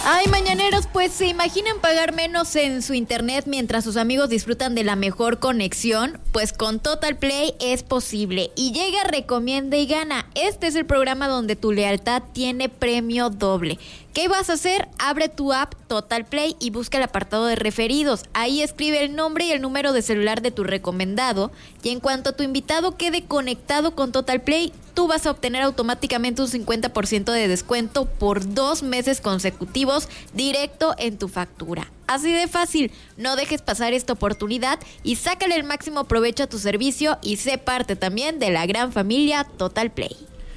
Ay, mañaneros, pues se imaginan pagar menos en su internet mientras sus amigos disfrutan de la mejor conexión. Pues con Total Play es posible. Y llega, recomienda y gana. Este es el programa donde tu lealtad tiene premio doble. ¿Qué vas a hacer? Abre tu app Total Play y busca el apartado de referidos. Ahí escribe el nombre y el número de celular de tu recomendado. Y en cuanto tu invitado quede conectado con Total Play, tú vas a obtener automáticamente un 50% de descuento por 2 meses consecutivos directo en tu factura. Así de fácil, no dejes pasar esta oportunidad y sácale el máximo provecho a tu servicio y sé parte también de la gran familia Total Play.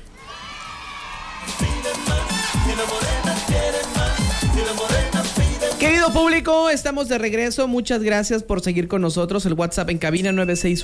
Querido público, estamos de regreso. Muchas gracias por seguir con nosotros. El WhatsApp en cabina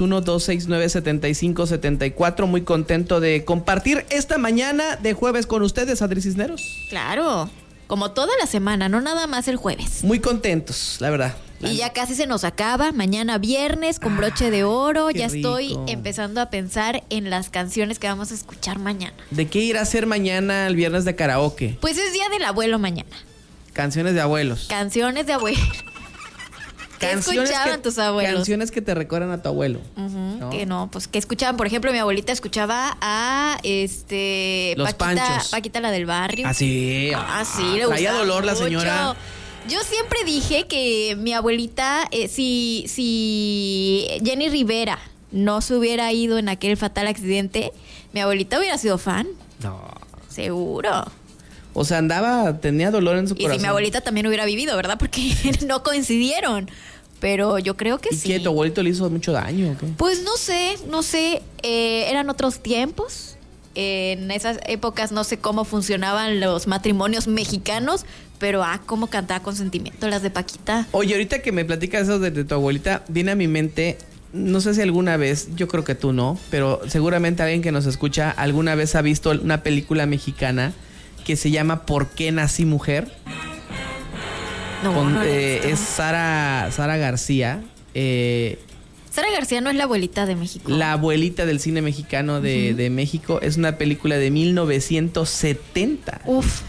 961-269-7574. Muy contento de compartir esta mañana de jueves con ustedes, Adri Cisneros. Claro, como toda la semana, no nada más el jueves. Muy contentos, la verdad. Y ya casi se nos acaba. Mañana viernes con broche de oro. Ya rico. Estoy empezando a pensar en las canciones que vamos a escuchar mañana. ¿De qué ir a hacer mañana el viernes de karaoke? Pues es día del abuelo mañana. Canciones de abuelos. Canciones de abuelo. ¿Qué escuchaban tus abuelos? Canciones que te recuerdan a tu abuelo. ¿No? Que no, pues que escuchaban, por ejemplo, mi abuelita escuchaba a Los Panchos. Paquita la del barrio. Ah, sí. Le traía gustaba dolor la mucho. señora. Yo siempre dije que mi abuelita, si Jenny Rivera no se hubiera ido en aquel fatal accidente, mi abuelita hubiera sido fan. No. Seguro. O sea, tenía dolor en su corazón. Y si mi abuelita también hubiera vivido, ¿verdad? Porque no coincidieron. Pero yo creo que sí. ¿Y qué? ¿Tu abuelito le hizo mucho daño o qué? Pues no sé. Eran otros tiempos. En esas épocas no sé cómo funcionaban los matrimonios mexicanos, pero cómo cantaba con sentimiento las de Paquita. Oye, ahorita que me platicas eso de tu abuelita, viene a mi mente, no sé si alguna vez, yo creo que tú no, pero seguramente alguien que nos escucha alguna vez ha visto una película mexicana que se llama ¿Por qué nací mujer? No, es Sara García. Sara García no es la abuelita de México. La abuelita del cine mexicano de México. Es una película de 1970. Uf.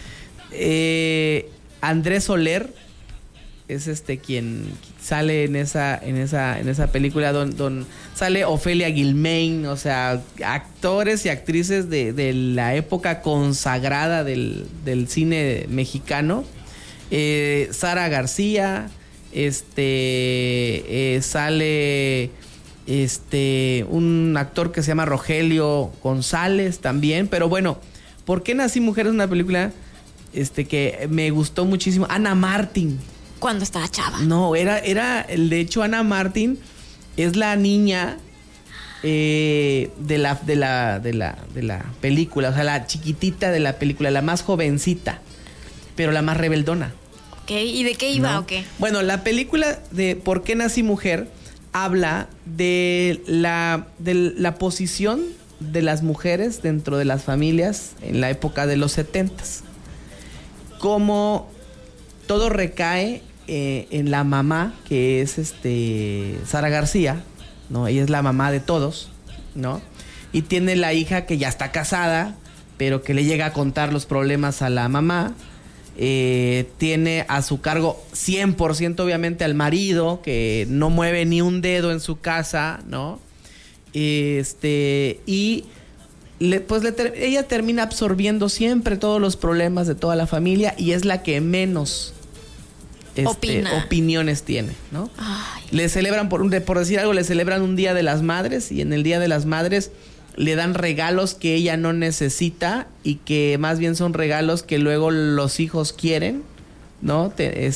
Andrés Soler es quien sale en esa película donde sale Ofelia Guilmain, o sea, actores y actrices de la época consagrada del cine mexicano. Sara García, sale un actor que se llama Rogelio González también, pero bueno, ¿Por qué nací mujer? Es una película que me gustó muchísimo. Ana Martín. Cuando estaba chava. No, de hecho Ana Martín es la niña de la película, o sea, la chiquitita de la película, la más jovencita, pero la más rebeldona. Ok, ¿y de qué iba o qué? Bueno, la película de ¿Por qué nací mujer? Habla de la posición de las mujeres dentro de las familias en la época de los 70s. Cómo todo recae en la mamá, que es Sara García, ¿no? Ella es la mamá de todos, ¿no? Y tiene la hija que ya está casada, pero que le llega a contar los problemas a la mamá. Tiene a su cargo 100% obviamente al marido, que no mueve ni un dedo en su casa, ¿no? Y ella termina absorbiendo siempre todos los problemas de toda la familia y es la que menos opiniones tiene, ¿no? Ay. Le celebran, por decir algo, le celebran un Día de las Madres y en el Día de las Madres le dan regalos que ella no necesita y que más bien son regalos que luego los hijos quieren, ¿no?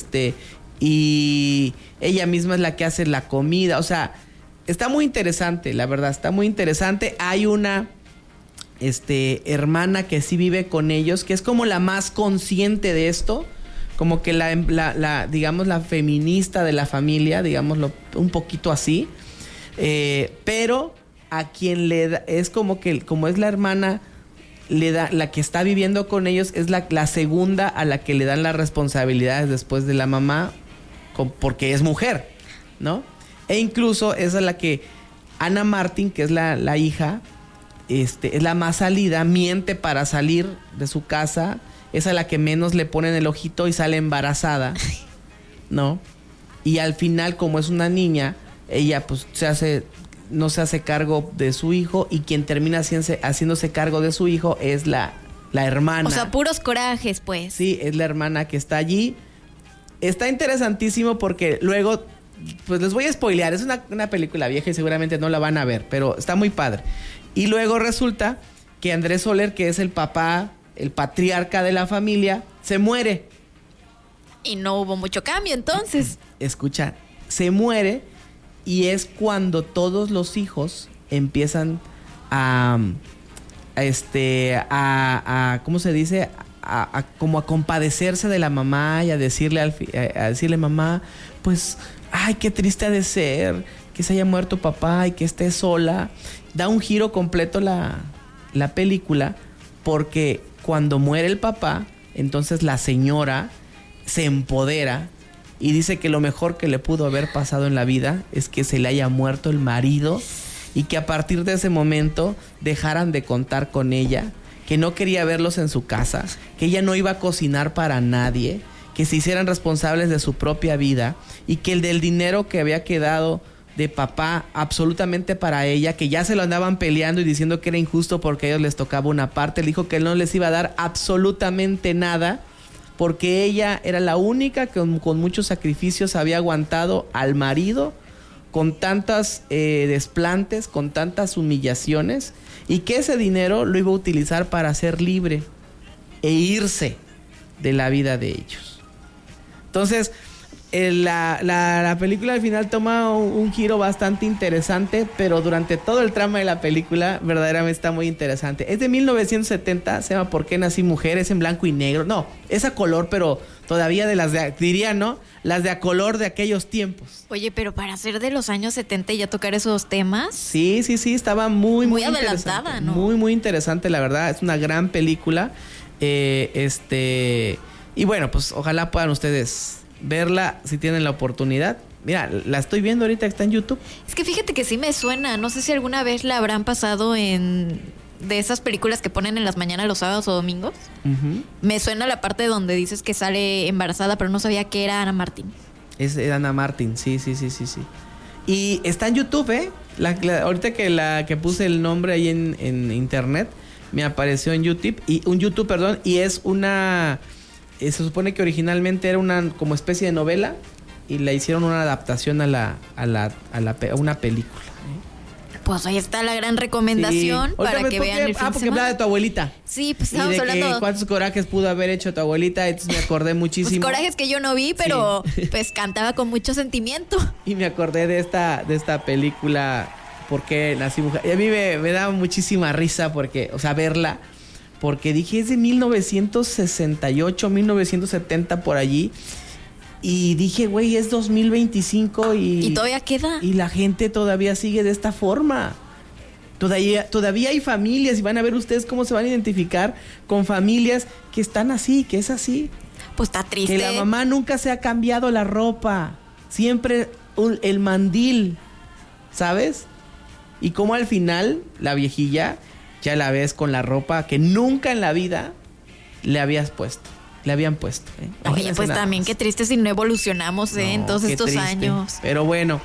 Y ella misma es la que hace la comida, o sea, está muy interesante, la verdad, está muy interesante. Hay una hermana que sí vive con ellos, que es como la más consciente de esto, como que digamos, la feminista de la familia, digámoslo un poquito así, pero a quien le da, es como es la hermana, le da, la que está viviendo con ellos, es la segunda a la que le dan las responsabilidades después de la mamá, porque es mujer, ¿no? E incluso esa es la que Ana Martín, que es la hija, es la más salida, miente para salir de su casa es a la que menos le ponen el ojito y sale embarazada, ¿no? Y al final, como es una niña, ella pues no se hace cargo de su hijo, y quien termina haciéndose cargo de su hijo es la hermana. O sea, puros corajes, pues. Sí, es la hermana que está allí. Está interesantísimo porque luego, pues les voy a spoilear, es una película vieja y seguramente no la van a ver, pero está muy padre. Y luego resulta que Andrés Soler, que es el papá, el patriarca de la familia, se muere. Y no hubo mucho cambio entonces. Escucha, se muere, y es cuando todos los hijos empiezan ¿cómo se dice? Como a compadecerse de la mamá y a decirle mamá, pues, ay, qué triste ha de ser que se haya muerto papá y que esté sola. Da un giro completo la película, porque cuando muere el papá, entonces la señora se empodera y dice que lo mejor que le pudo haber pasado en la vida es que se le haya muerto el marido, y que a partir de ese momento dejaran de contar con ella, que no quería verlos en su casa, que ella no iba a cocinar para nadie, que se hicieran responsables de su propia vida, y que el del dinero que había quedado de papá absolutamente para ella, que ya se lo andaban peleando y diciendo que era injusto porque a ellos les tocaba una parte, le dijo que él no les iba a dar absolutamente nada, porque ella era la única que con muchos sacrificios había aguantado al marido con tantas desplantes, con tantas humillaciones, y que ese dinero lo iba a utilizar para ser libre e irse de la vida de ellos. Entonces, la película al final toma un giro bastante interesante, pero durante todo el trama de la película verdaderamente está muy interesante. Es de 1970, se llama ¿Por qué nací mujer? Es en blanco y negro. No, es a color, pero todavía de las de, diría, ¿no? Las de a color de aquellos tiempos. Oye, pero para ser de los años 70 y ya tocar esos temas. Sí, estaba muy adelantada, ¿no? Muy interesante, la verdad. Es una gran película. Y bueno, pues ojalá puedan ustedes verla si tienen la oportunidad. Mira, la estoy viendo ahorita que está en YouTube. Es que fíjate que sí me suena. No sé si alguna vez la habrán pasado de esas películas que ponen en las mañanas los sábados o domingos. Uh-huh. Me suena la parte donde dices que sale embarazada, pero no sabía que era Ana Martín. Es Ana Martín, sí. Y está en YouTube, ¿eh? Ahorita que puse el nombre ahí en internet, me apareció en YouTube, y es una... se supone que originalmente era una como especie de novela, y la hicieron una adaptación a una película. Pues ahí está la gran recomendación, sí, para que vean el fin de semana. Porque hablaba de tu abuelita. Sí, pues estamos hablando. ¿Cuántos corajes pudo haber hecho tu abuelita? Entonces me acordé muchísimo. Pues corajes que yo no vi, pero sí, pues cantaba con mucho sentimiento. Y me acordé de esta película, ¿Por qué nací mujer? Y a mí me daba muchísima risa porque, o sea, verla, porque dije, es de 1968, 1970 por allí. Y dije, güey, es 2025 y todavía queda. Y la gente todavía sigue de esta forma. Todavía hay familias, y van a ver ustedes cómo se van a identificar con familias que están así, que es así. Pues está triste. Que la mamá nunca se ha cambiado la ropa. Siempre el mandil, ¿sabes? Y como al final, la viejilla, ya la ves con la ropa que nunca en la vida le habían puesto. Oye, pues también qué triste si no evolucionamos en todos estos años. Pero bueno,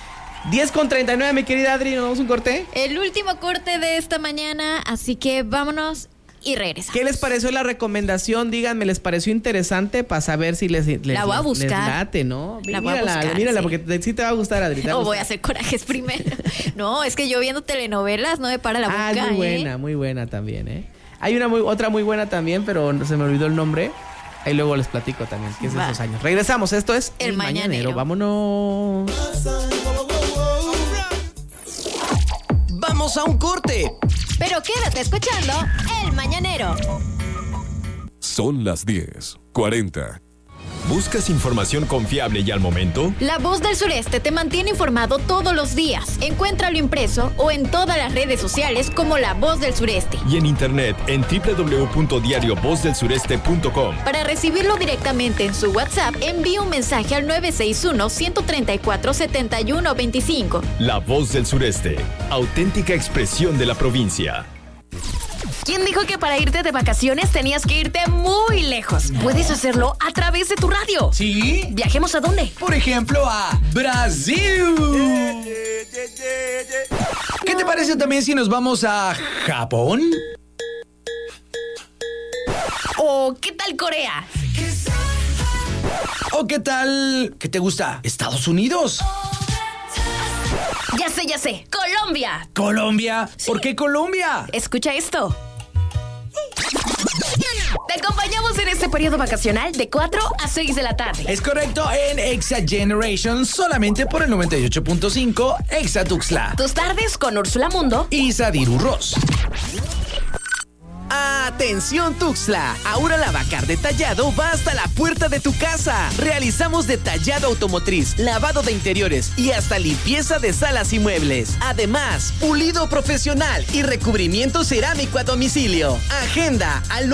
10:39, mi querida Adri, ¿nos damos un corte? El último corte de esta mañana, así que vámonos y regresamos. ¿Qué les pareció la recomendación? Díganme, ¿les pareció interesante? Para saber si les la voy a buscar. Les late, ¿no? Mírala, sí, porque sí te va a gustar, Adri. O voy a hacer corajes primero. No, es que yo viendo telenovelas no me para la boca. Muy buena también, ¿eh? Hay otra muy buena también, pero se me olvidó el nombre. Ahí luego les platico también, que es de esos años. Regresamos, esto es El Mañanero. Vámonos. Vamos a un corte. Pero quédate escuchando El Mañanero. Son las 10:40. ¿Buscas información confiable y al momento? La Voz del Sureste te mantiene informado todos los días. Encuéntralo impreso o en todas las redes sociales como La Voz del Sureste. Y en internet en www.diariovozdelsureste.com. Para recibirlo directamente en su WhatsApp, envíe un mensaje al 961-134-7125. La Voz del Sureste, auténtica expresión de la provincia. ¿Quién dijo que para irte de vacaciones tenías que irte muy lejos? Puedes hacerlo a través de tu radio. ¿Sí? ¿Viajemos a dónde? Por ejemplo, a Brasil. ¿Qué te parece también si nos vamos a Japón? ¿O qué tal Corea? ¿O qué tal? ¿Qué te gusta? ¿Estados Unidos? Ya sé. ¡Colombia! ¿Colombia? Sí. ¿Por qué Colombia? Escucha esto. Te acompañamos en este periodo vacacional de 4 a 6 de la tarde. Es correcto, en Exa Generation, solamente por el 98.5 Exa Tuxtla. Tus tardes con Úrsula Mundo y Sadiru Ross. ¡Atención Tuxtla! Ahora Lavacar Detallado va hasta la puerta de tu casa. Realizamos detallado automotriz, lavado de interiores y hasta limpieza de salas y muebles. Además, pulido profesional y recubrimiento cerámico a domicilio. Agenda al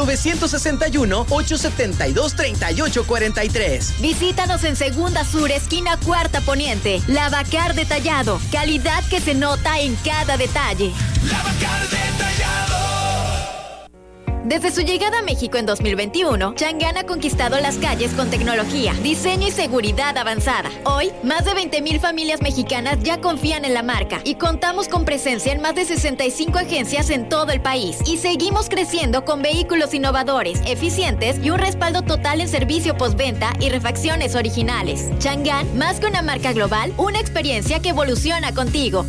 962-872-3843. Visítanos en Segunda Sur, esquina Cuarta Poniente. Lavacar Detallado. Calidad que se nota en cada detalle. Lavacar Detallado. Desde su llegada a México en 2021, Chang'an ha conquistado las calles con tecnología, diseño y seguridad avanzada. Hoy, más de 20,000 familias mexicanas ya confían en la marca y contamos con presencia en más de 65 agencias en todo el país. Y seguimos creciendo con vehículos innovadores, eficientes y un respaldo total en servicio postventa y refacciones originales. Chang'an, más que una marca global, una experiencia que evoluciona contigo.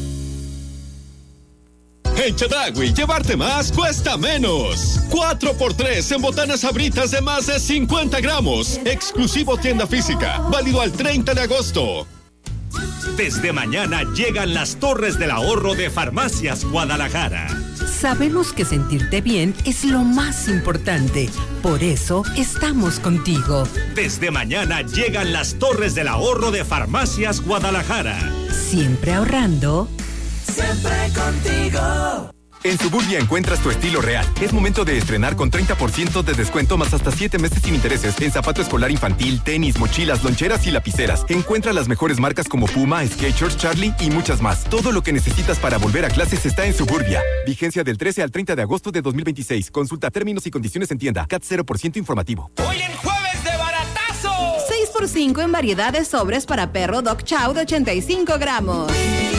En Chedraui, llevarte más cuesta menos. 4x3 en botanas Sabritas de más de 50 gramos. Exclusivo tienda física. Válido al 30 de agosto. Desde mañana llegan las Torres del Ahorro de Farmacias Guadalajara. Sabemos que sentirte bien es lo más importante. Por eso estamos contigo. Desde mañana llegan las Torres del Ahorro de Farmacias Guadalajara. Siempre ahorrando. Siempre contigo. En Suburbia encuentras tu estilo real. Es momento de estrenar con 30% de descuento más hasta 7 meses sin intereses en zapato escolar infantil, tenis, mochilas, loncheras y lapiceras. Encuentra las mejores marcas como Puma, Skechers, Charlie y muchas más. Todo lo que necesitas para volver a clases está en Suburbia. Vigencia del 13 al 30 de agosto de 2026. Consulta términos y condiciones en tienda. CAT 0% informativo. Hoy en Jueves de Baratazo. 6x5 en variedad de sobres para perro Dog Chow de 85 gramos.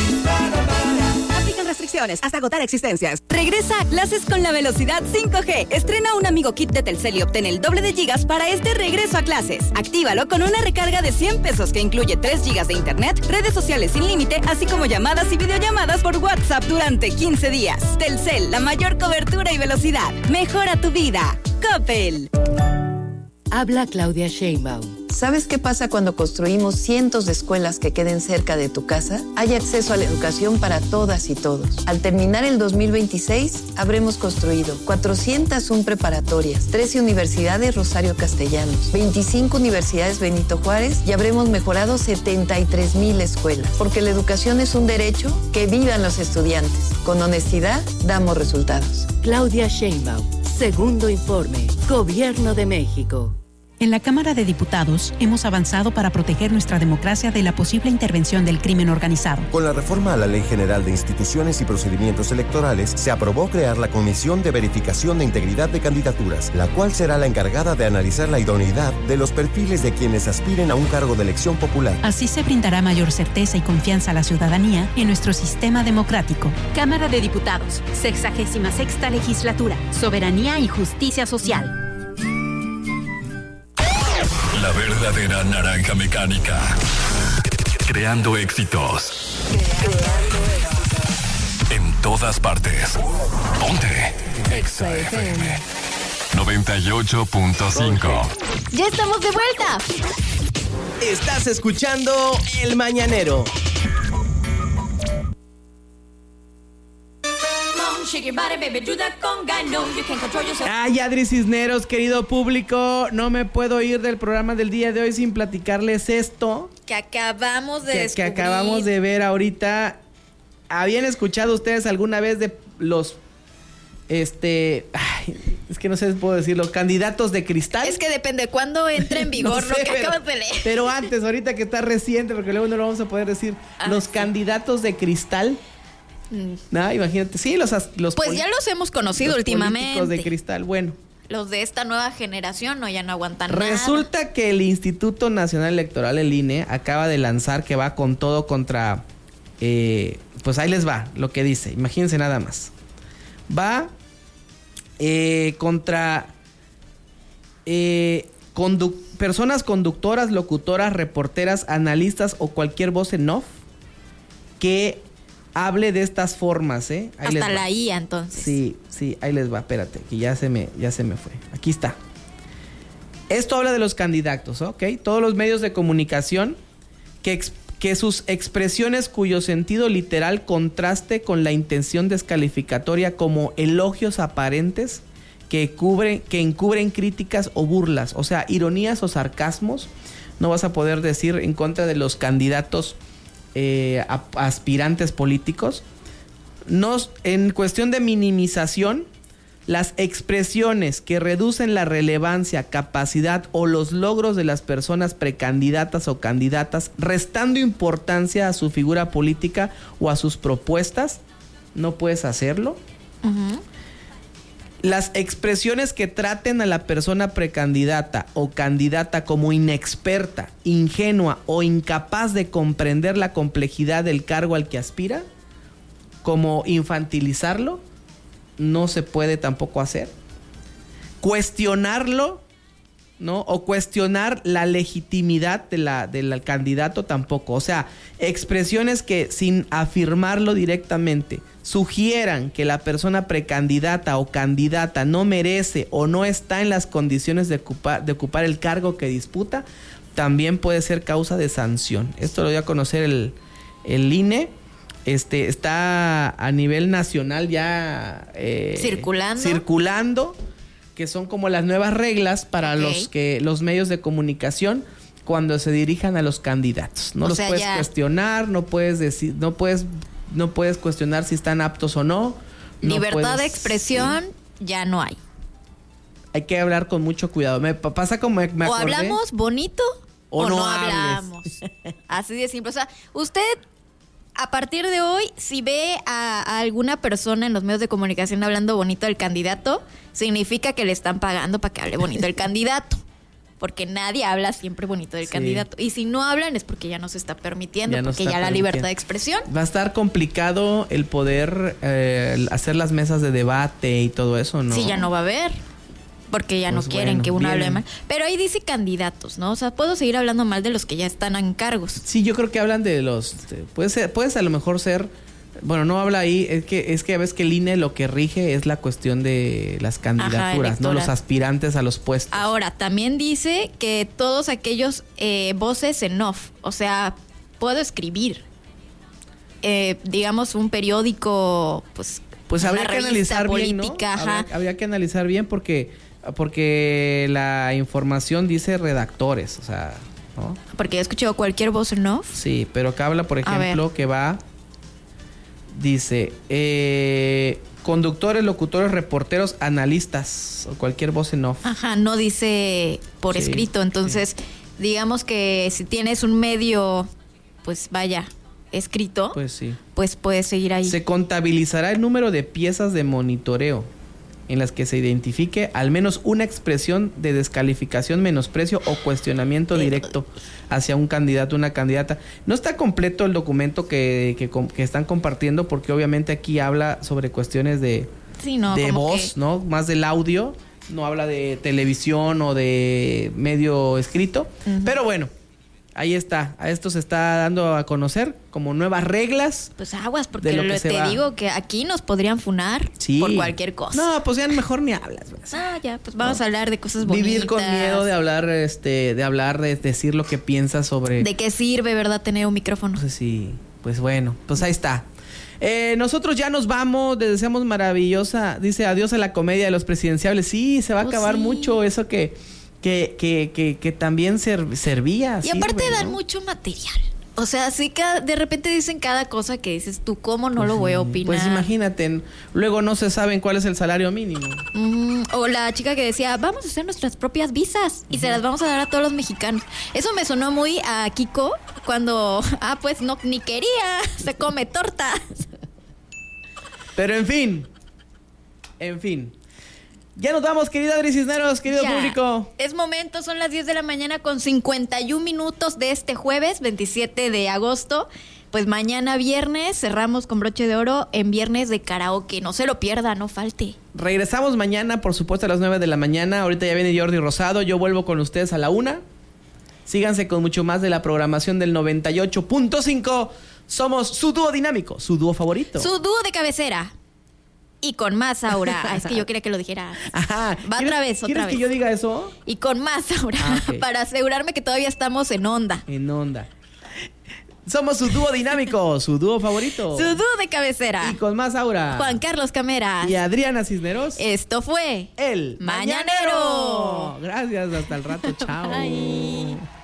Aplican restricciones hasta agotar existencias. Regresa a clases con la velocidad 5G. Estrena un amigo kit de Telcel y obtén el doble de gigas para este regreso a clases. Actívalo con una recarga de 100 pesos que incluye 3 gigas de internet, redes sociales sin límite, así como llamadas y videollamadas por WhatsApp durante 15 días. Telcel, la mayor cobertura y velocidad. Mejora tu vida. Coppel. Habla Claudia Sheinbaum. ¿Sabes qué pasa cuando construimos cientos de escuelas que queden cerca de tu casa? Hay acceso a la educación para todas y todos. Al terminar el 2026, habremos construido 401 preparatorias, 13 universidades Rosario Castellanos, 25 universidades Benito Juárez y habremos mejorado 73,000 escuelas. Porque la educación es un derecho, que vivan los estudiantes. Con honestidad, damos resultados. Claudia Sheinbaum. Segundo informe. Gobierno de México. En la Cámara de Diputados hemos avanzado para proteger nuestra democracia de la posible intervención del crimen organizado. Con la reforma a la Ley General de Instituciones y Procedimientos Electorales, se aprobó crear la Comisión de Verificación de Integridad de Candidaturas, la cual será la encargada de analizar la idoneidad de los perfiles de quienes aspiren a un cargo de elección popular. Así se brindará mayor certeza y confianza a la ciudadanía en nuestro sistema democrático. Cámara de Diputados, 66ª Legislatura, Soberanía y Justicia Social. La verdadera naranja mecánica. Creando éxitos. En todas partes. Ponte. Exa FM 98.5. ¡Ya estamos de vuelta! Estás escuchando El Mañanero. Ay, Adri Cisneros, querido público, no me puedo ir del programa del día de hoy sin platicarles esto Que acabamos de que acabamos de ver ahorita. ¿Habían escuchado ustedes alguna vez de los es que no sé si puedo decirlo, candidatos de cristal? Es que depende de cuándo entre en vigor lo que acabas de leer. Pero antes, ahorita que está reciente, porque luego no lo vamos a poder decir. Los candidatos de cristal. No, imagínate. Sí, los pues ya los hemos conocido los últimamente. Políticos de cristal, bueno. Los de esta nueva generación ya no aguantan nada. Resulta que el Instituto Nacional Electoral, el INE, acaba de lanzar que va con todo contra... pues ahí les va lo que dice. Imagínense nada más. Va contra personas conductoras, locutoras, reporteras, analistas o cualquier voz en off que hable de estas formas, Ahí hasta la IA, entonces. Sí, ahí les va, espérate, que ya se me fue. Aquí está. Esto habla de los candidatos, ¿ok? Todos los medios de comunicación que sus expresiones cuyo sentido literal contraste con la intención descalificatoria como elogios aparentes que encubren críticas o burlas, o sea, ironías o sarcasmos, no vas a poder decir en contra de los candidatos aspirantes políticos. En cuestión de minimización, las expresiones que reducen la relevancia, capacidad o los logros de las personas precandidatas o candidatas, restando importancia a su figura política o a sus propuestas, no puedes hacerlo. Las expresiones que traten a la persona precandidata o candidata como inexperta, ingenua o incapaz de comprender la complejidad del cargo al que aspira, como infantilizarlo, no se puede tampoco hacer. Cuestionarlo, ¿no? O cuestionar la legitimidad del candidato tampoco. O sea, expresiones que sin afirmarlo directamente sugieran que la persona precandidata o candidata no merece o no está en las condiciones de ocupar el cargo que disputa, también puede ser causa de sanción. Esto lo dio a conocer el INE. Está a nivel nacional ya circulando, que son como las nuevas reglas para los medios de comunicación cuando se dirijan a los candidatos. No los puedes cuestionar, no puedes decir, no puedes cuestionar si están aptos o no. Libertad de expresión ya no hay. Hay que hablar con mucho cuidado. Me pasa como me acordé. O hablamos bonito o no hablamos. Así de simple. O sea, usted a partir de hoy, si ve a alguna persona en los medios de comunicación hablando bonito del candidato, significa que le están pagando para que hable bonito del candidato. Porque nadie habla siempre bonito del candidato. Y si no hablan es porque ya no se está permitiendo, porque ya la libertad de expresión. Va a estar complicado el poder hacer las mesas de debate y todo eso, ¿no? Sí, ya no va a haber. Porque ya no quieren que uno hable mal. Pero ahí dice candidatos, ¿no? O sea, puedo seguir hablando mal de los que ya están en cargos. Sí, yo creo que hablan de los... Puedes a lo mejor ser... Bueno, no habla ahí, es que a veces que el INE lo que rige es la cuestión de las candidaturas, ¿no? Los aspirantes a los puestos. Ahora, también dice que todos aquellos voces en off, o sea, puedo escribir, digamos, un periódico, pues habría que analizar política, bien, ¿no? Habría que analizar bien porque la información dice redactores, o sea, ¿no? Porque he escuchado cualquier voz en off. Sí, pero acá habla, por ejemplo, que va... Dice, conductores, locutores, reporteros, analistas o cualquier voz en off. Ajá, no dice por escrito. Entonces, digamos que si tienes un medio, pues vaya, escrito, pues sí, pues puedes seguir ahí. Se contabilizará el número de piezas de monitoreo en las que se identifique al menos una expresión de descalificación, menosprecio o cuestionamiento directo hacia un candidato o una candidata. No está completo el documento que están compartiendo porque obviamente aquí habla sobre cuestiones de voz, ¿no? Más del audio, no habla de televisión o de medio escrito. Pero bueno, ahí está, a esto se está dando a conocer como nuevas reglas. Pues aguas, porque te digo que aquí nos podrían funar por cualquier cosa. No, pues ya mejor ni hablas. Ya, pues vamos a hablar de cosas bonitas. Vivir con miedo de hablar, de decir lo que piensas sobre... ¿De qué sirve, verdad, tener un micrófono? Pues sí, pues bueno, pues ahí está. Nosotros ya nos vamos, les deseamos maravillosa, dice adiós a la comedia de los presidenciables. Sí, se va a acabar mucho eso que también servía. Y aparte dan mucho material. O sea, sí que de repente dicen cada cosa que dices tú, ¿cómo no lo voy a opinar? Pues imagínate, luego no se saben cuál es el salario mínimo. O la chica que decía, vamos a hacer nuestras propias visas y se las vamos a dar a todos los mexicanos. Eso me sonó muy a Kiko cuando, pues no, ni quería, se come tortas. Pero en fin. Ya nos vamos, querida Adri Cisneros, querido público. Es momento, son las 10 de la mañana con 51 minutos de este jueves, 27 de agosto. Pues mañana viernes cerramos con broche de oro en Viernes de Karaoke. No se lo pierda, no falte. Regresamos mañana, por supuesto, a las 9 de la mañana. Ahorita ya viene Jordi Rosado. Yo vuelvo con ustedes a la 1. Síganse con mucho más de la programación del 98.5. Somos su dúo dinámico, su dúo favorito. Su dúo de cabecera. Y con más aura. Es que yo quería que lo dijeras. Ajá. Va otra vez. ¿Quieres que yo diga eso? Y con más aura. Okay. Para asegurarme que todavía estamos en onda. Somos su dúo dinámico, su dúo favorito. Su dúo de cabecera. Y con más aura. Juan Carlos Cameras. Y Adriana Cisneros. Esto fue El Mañanero. Gracias, hasta el rato. Chao. Bye.